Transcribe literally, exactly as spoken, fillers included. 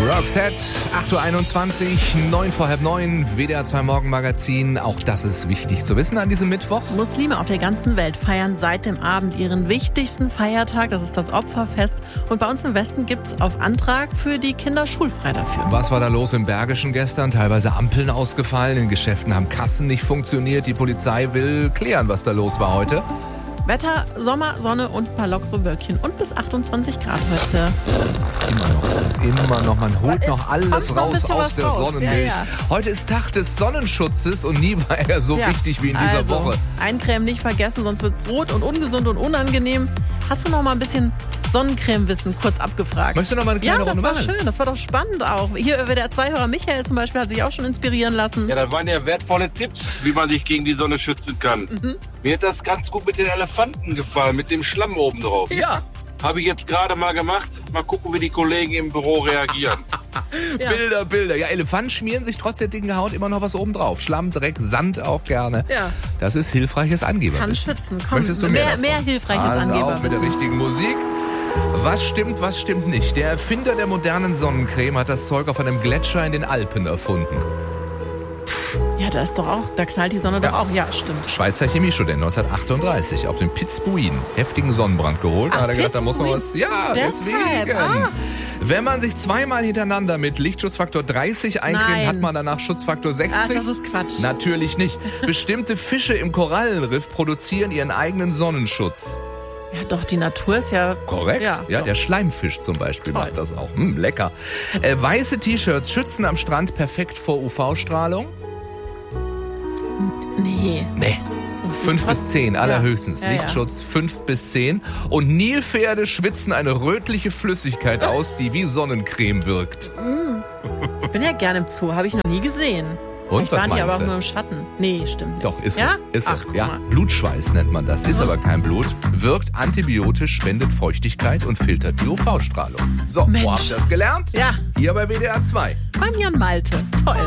Roxette, acht Uhr einundzwanzig, neun vor halb neun, W D R zwei Morgenmagazin. Auch das ist wichtig zu wissen an diesem Mittwoch. Muslime auf der ganzen Welt feiern seit dem Abend ihren wichtigsten Feiertag. Das ist das Opferfest. Und bei uns im Westen gibt es auf Antrag für die Kinder schulfrei dafür. Was war da los im Bergischen gestern? Teilweise Ampeln ausgefallen, in Geschäften haben Kassen nicht funktioniert. Die Polizei will klären, was da los war heute. Wetter, Sommer, Sonne und ein paar lockere Wölkchen und bis achtundzwanzig Grad heute. Das ist immer noch, das ist immer noch, man holt Es noch alles kommt noch ein raus bisschen aus was der raus. Sonnenmilch. Ja, ja. Heute ist Tag des Sonnenschutzes und nie war er so Ja. wichtig wie in dieser also, Woche. Eincremen nicht vergessen, sonst wird's rot und ungesund und unangenehm. Hast du noch mal ein bisschen Sonnencreme-Wissen kurz abgefragt? Möchtest du noch mal eine kleine Ja, das Runde war machen? schön, das war doch spannend auch. Hier W D R zwei Hörer Michael zum Beispiel hat sich auch schon inspirieren lassen. Ja, das waren ja wertvolle Tipps, wie man sich gegen die Sonne schützen kann. Mhm. Mir hat das ganz gut mit den Elefanten gefallen, mit dem Schlamm oben drauf. Ja. Habe ich jetzt gerade mal gemacht. Mal gucken, wie die Kollegen im Büro reagieren. Ja. Bilder, Bilder. Ja, Elefanten schmieren sich trotz der dicken Haut immer noch was oben drauf. Schlamm, Dreck, Sand auch gerne. Ja. Das ist hilfreiches Angeber. Kann schützen. Komm, Möchtest du mehr, mehr, davon? mehr hilfreiches also Angeber. auch mit der richtigen Musik. Was stimmt, was stimmt nicht? Der Erfinder der modernen Sonnencreme hat das Zeug auf einem Gletscher in den Alpen erfunden. Ja, da ist doch auch, da knallt die Sonne Ja. doch auch. Ja, stimmt. Schweizer Chemiestudent neunzehnhundertachtunddreißig auf den Pitzbuin heftigen Sonnenbrand geholt. Ach, da hat er gedacht, da muss noch was. Pitzbuin. Ja, Deshalb, deswegen. ah. Wenn man sich zweimal hintereinander mit Lichtschutzfaktor dreißig eincremt, Nein. hat man danach Schutzfaktor sechzig. Ach, das ist Quatsch. Natürlich nicht. Bestimmte Fische im Korallenriff produzieren ihren eigenen Sonnenschutz. Ja, doch, die Natur ist ja... Korrekt? Ja, Ja, doch. der Schleimfisch zum Beispiel Toll. macht das auch. Hm, lecker. Äh, weiße T-Shirts schützen am Strand perfekt vor U V-Strahlung? Nee. Nee. Das ist Fünf trotz- bis zehn, allerhöchstens. Ja, ja. Lichtschutz fünf bis zehn. Und Nilpferde schwitzen eine rötliche Flüssigkeit aus, die wie Sonnencreme wirkt. Ich bin ja gerne im Zoo, habe ich noch nie gesehen. Und Vielleicht was waren die aber meinst auch du? nur im Schatten. Nee, stimmt nicht. Doch, ist ja? er. Ist Ach, er. guck Ja. mal. Blutschweiß nennt man das. Ist aber kein Blut. Wirkt antibiotisch, spendet Feuchtigkeit und filtert die U V-Strahlung. So, Mensch. wo habt ihr das gelernt? Ja. Hier bei W D R zwei. Beim Jan Malte. Toll.